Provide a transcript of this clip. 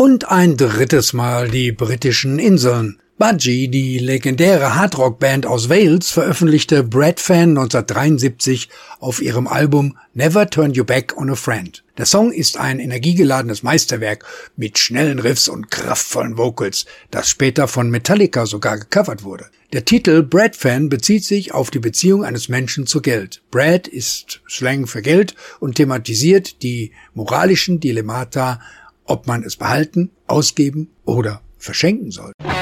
Und ein drittes Mal die britischen Inseln. Budgie, die legendäre Hardrock-Band aus Wales, veröffentlichte Brad Fan 1973 auf ihrem Album Never Turn You Back on a Friend. Der Song ist ein energiegeladenes Meisterwerk mit schnellen Riffs und kraftvollen Vocals, das später von Metallica sogar gecovert wurde. Der Titel Brad Fan bezieht sich auf die Beziehung eines Menschen zu Geld. Brad ist Slang für Geld und thematisiert die moralischen Dilemmata, ob man es behalten, ausgeben oder verschenken soll.